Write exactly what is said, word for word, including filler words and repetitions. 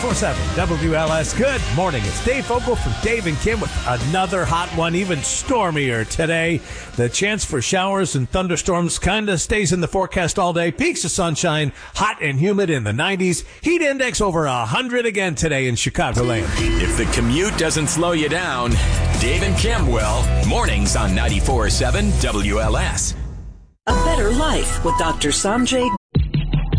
ninety-four point seven W L S. Good morning. It's Dave Vogel from Dave and Kim with another hot one, even stormier today. The chance for showers and thunderstorms kind of stays in the forecast all day. Peaks of sunshine, hot and humid in the nineties. Heat index over one hundred again today in Chicagoland. If the commute doesn't slow you down, Dave and Kim will. Mornings on ninety-four point seven W L S. A better life with Doctor Sanjay